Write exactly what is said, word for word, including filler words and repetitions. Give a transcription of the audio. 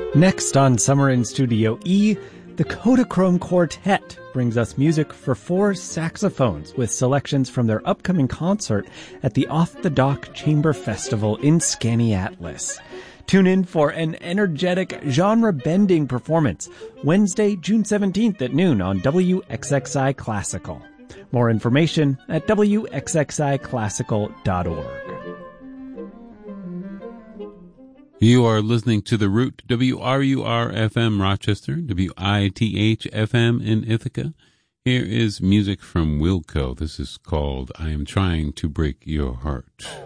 Next on Summer in Studio E, the Kodachrome Quartet brings us music for four saxophones with selections from their upcoming concert at the Off the Dock Chamber Festival in Skaneateles. Tune in for an energetic, genre-bending performance Wednesday, June seventeenth at noon on W X X I Classical. More information at W X X I classical dot org. You are listening to The Root, W R U R F M Rochester, W I T H F M in Ithaca. Here is music from Wilco. This is called I Am Trying to Break Your Heart.